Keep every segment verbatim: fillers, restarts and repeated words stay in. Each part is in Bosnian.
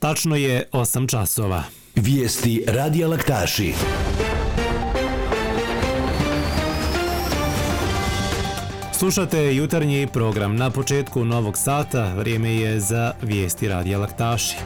Tačno je osam časova. Vijesti Radija Laktaši. Slušate jutarnji program. Na početku novog sata vrijeme je za vijesti Radija Laktaši.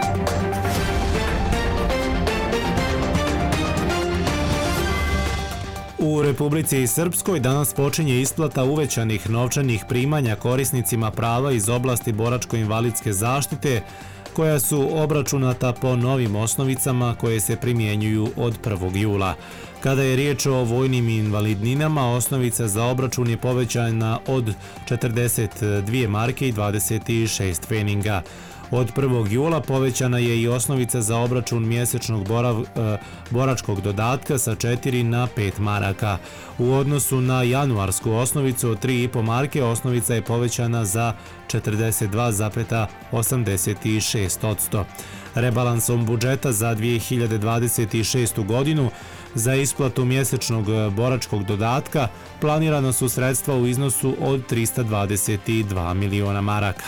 U Republici Srpskoj danas počinje isplata uvećanih novčanih primanja korisnicima prava iz oblasti boračko-invalidske zaštite, koja su obračunata po novim osnovicama koje se primjenjuju od prvog jula. Kada je riječ o vojnim invalidninama, osnovica za obračun je povećana od četrdeset dvije marke i dvadeset šest pfeninga. Od prvog jula povećana je i osnovica za obračun mjesečnog borav, e, boračkog dodatka sa četiri na pet maraka. U odnosu na januarsku osnovicu od tri i po marke, osnovica je povećana za četrdeset dva zarez osamdeset šest posto. Rebalansom budžeta za dvije hiljade dvadeset šestu godinu za isplatu mjesečnog boračkog dodatka planirana su sredstva u iznosu od trista dvadeset dva miliona maraka.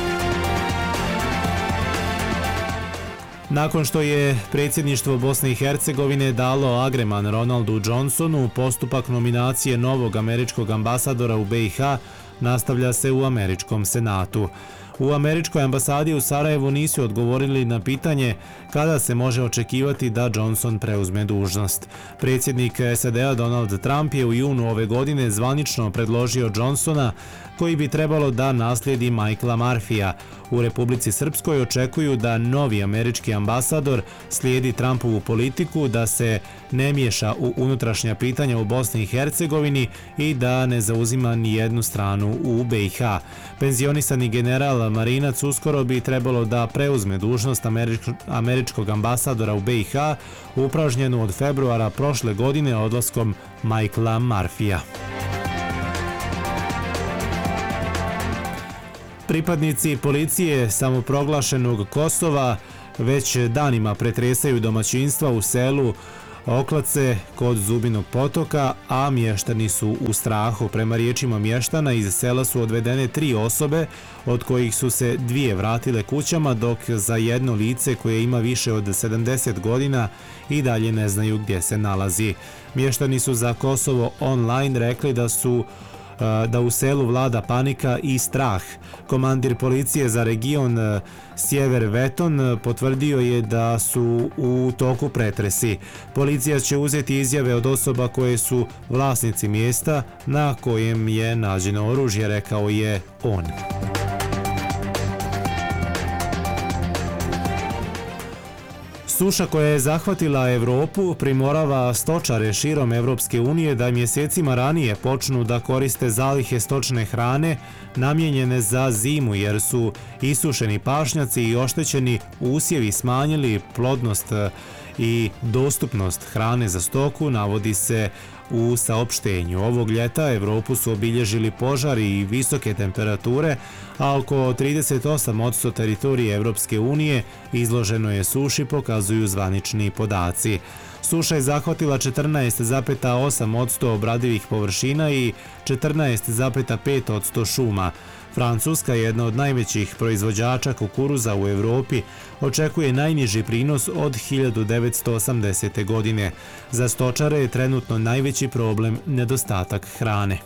Nakon što je predsjedništvo Bosne i Hercegovine dalo agreman Ronaldu Johnsonu, postupak nominacije novog američkog ambasadora u B i H nastavlja se u američkom senatu. U američkoj ambasadi u Sarajevu nisu odgovorili na pitanje kada se može očekivati da Johnson preuzme dužnost. Predsjednik S A D-a Donald Trump je u junu ove godine zvanično predložio Johnsona, koji bi trebalo da naslijedi Michaela Murphyja. U Republici Srpskoj očekuju da novi američki ambasador slijedi Trumpovu politiku da se ne miješa u unutrašnja pitanja u Bosni i Hercegovini i da ne zauzima ni jednu stranu u B i H. Penzionisani general Marinac uskoro bi trebalo da preuzme dužnost američkog ambasadora u B i H, upražnjenu od februara prošle godine odlaskom Michaela Murphyja. Pripadnici policije samoproglašenog Kosova već danima pretresaju domaćinstva u selu Oklace kod Zubinog potoka, a mještani su u strahu. Prema riječima mještana, iz sela su odvedene tri osobe, od kojih su se dvije vratile kućama, dok za jedno lice koje ima više od sedamdeset godina i dalje ne znaju gdje se nalazi. Mještani su za Kosovo online rekli da su da u selu vlada panika i strah. Komandir policije za region Sjever Veton potvrdio je da su u toku pretresi. Policija će uzeti izjave od osoba koje su vlasnici mjesta na kojem je nađeno oružje, rekao je on. Suša koja je zahvatila Evropu primorava stočare širom Evropske unije da mjesecima ranije počnu da koriste zalihe stočne hrane namijenjene za zimu, jer su isušeni pašnjaci i oštećeni usjevi smanjili plodnost i dostupnost hrane za stoku, navodi se u saopštenju. Ovog ljeta Evropu su obilježili požari i visoke temperature, a oko trideset osam posto teritorije Evropske unije izloženo je suši, pokazuju zvanični podaci. Suša je zahvatila četrnaest zarez osam posto obradivih površina i četrnaest zarez pet posto šuma. Francuska, jedna od najvećih proizvođača kukuruza u Evropi, očekuje najniži prinos od hiljadu devetsto osamdesete. godine. Za stočare je trenutno najveći problem nedostatak hrane.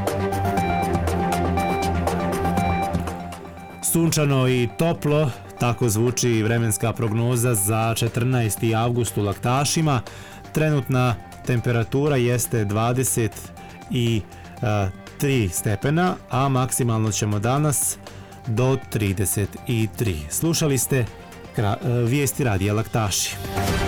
Sunčano i toplo, tako zvuči vremenska prognoza za četrnaesti avgust u Laktašima. Trenutna temperatura jeste dvadeset tri stepena, a maksimalno ćemo danas do trideset tri. Slušali ste vijesti Radija Laktaši.